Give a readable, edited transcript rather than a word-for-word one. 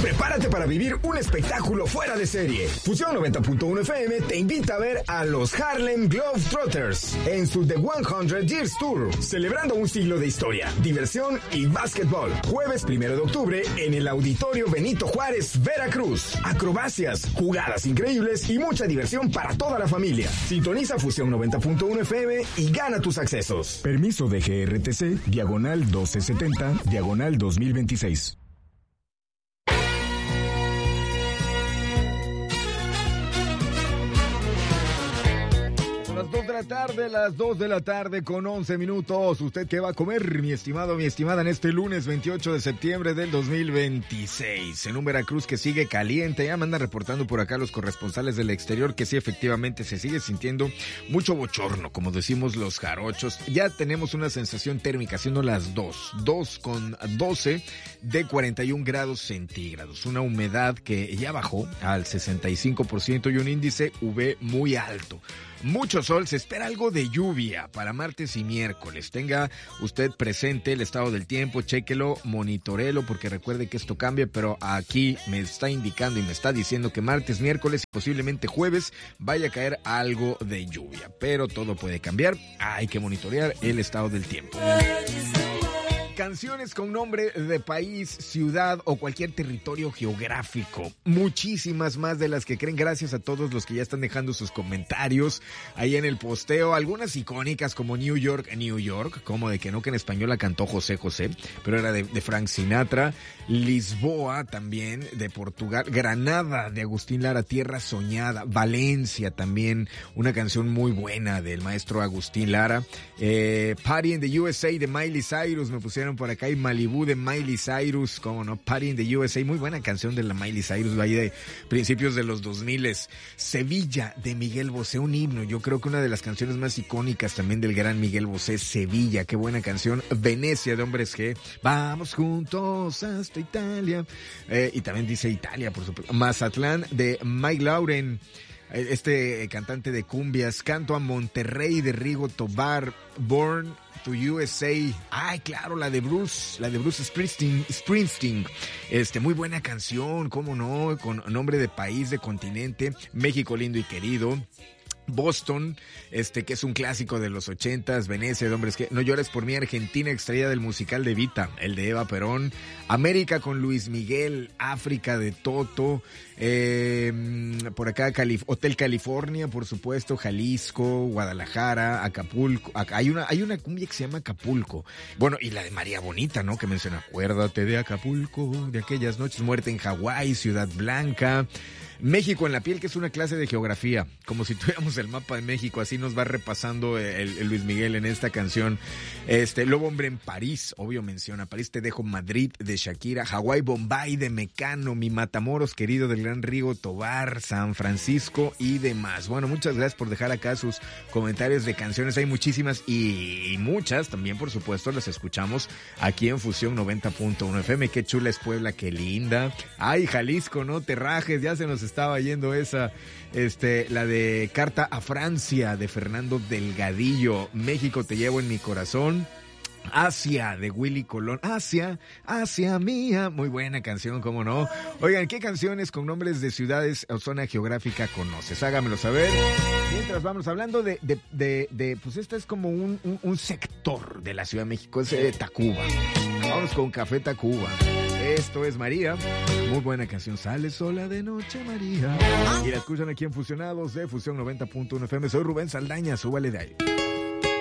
Prepárate para vivir un espectáculo fuera de serie. Fusión 90.1 FM te invita a ver a los Harlem Globetrotters en su The 100 Years Tour, celebrando un siglo de historia, diversión y básquetbol. Jueves 1 de octubre en el Auditorio Benito Juárez, Veracruz. Acrobacias, jugadas increíbles y mucha diversión para toda la familia. Sintoniza Fusión 90.1 FM y gana tus accesos. Permiso de GRTC, diagonal 1270, diagonal 2026. Las 2 de la tarde con 11 minutos. ¿Usted qué va a comer, mi estimado, mi estimada, en este lunes 28 de septiembre del 2026? En un Veracruz que sigue caliente. Ya me andan reportando por acá los corresponsales del exterior que sí, efectivamente, se sigue sintiendo mucho bochorno, como decimos los jarochos. Ya tenemos una sensación térmica, siendo las 2 con 12 de 41 grados centígrados. Una humedad que ya bajó al 65% y un índice UV muy alto. Mucho sol, se espera algo de lluvia para martes y miércoles. Tenga usted presente el estado del tiempo, chéquelo, monitorelo, porque recuerde que esto cambia, pero aquí me está indicando y me está diciendo que martes, miércoles y posiblemente jueves vaya a caer algo de lluvia. Pero todo puede cambiar, hay que monitorear el estado del tiempo. Canciones con nombre de país, ciudad o cualquier territorio geográfico. Muchísimas más de las que creen, gracias a todos los que ya están dejando sus comentarios ahí en el posteo. Algunas icónicas como New York, New York, como de que no, que en español la cantó José José, pero era de Frank Sinatra. Lisboa también, de Portugal. Granada, de Agustín Lara, Tierra Soñada. Valencia también, una canción muy buena del maestro Agustín Lara. Party in the USA de Miley Cyrus, me pusieron por acá, y Malibú de Miley Cyrus, como no, Party in the USA, muy buena canción de la Miley Cyrus, ahí de principios de los 2000. Sevilla de Miguel Bosé, un himno, yo creo que una de las canciones más icónicas también del gran Miguel Bosé. Sevilla, qué buena canción. Venecia de Hombres G, vamos juntos hasta Italia, y también dice Italia, por supuesto. Mazatlán de Mike Lauren, este cantante de cumbias. Canto a Monterrey de Rigo Tobar, Born to USA. Ay, claro, la de Bruce Springsteen. Muy buena canción, cómo no, con nombre de país, de continente. México lindo y querido. Boston, que es un clásico de los 80s, Venecia de Hombres que no llores por mí, Argentina, extraída del musical de Evita, el de Eva Perón. América con Luis Miguel, África de Toto, por acá Hotel California, por supuesto, Jalisco, Guadalajara, Acapulco. Hay una cumbia que se llama Acapulco. Bueno, y la de María Bonita, ¿no? Que menciona, acuérdate de Acapulco, de aquellas noches, muerte en Hawái, Ciudad Blanca. México en la piel, que es una clase de geografía, como si tuviéramos el mapa de México, así nos va repasando el Luis Miguel en esta canción. Lobo Hombre en París, obvio menciona París, Te Dejo Madrid de Shakira, Hawái, Bombay de Mecano, Mi Matamoros querido del gran Rigo Tobar, San Francisco y demás. Bueno, muchas gracias por dejar acá sus comentarios de canciones, hay muchísimas y muchas también, por supuesto, las escuchamos aquí en Fusión 90.1 FM. Qué chula es Puebla, qué linda. Ay, Jalisco, no te rajes, ya se nos estaba yendo esa, la de Carta a Francia de Fernando Delgadillo. México te llevo en mi corazón. Asia de Willy Colón. Asia mía. Muy buena canción, cómo no. Oigan, ¿qué canciones con nombres de ciudades o zona geográfica conoces? Hágamelo saber. Mientras vamos hablando de pues esta es como un sector de la Ciudad de México, es Tacuba. Vamos con Café Tacuba. Esto es María, muy buena canción. Sale sola de noche, María. Y la escuchan aquí en Fusionados de Fusión 90.1 FM. Soy Rubén Saldaña, súbale de ahí.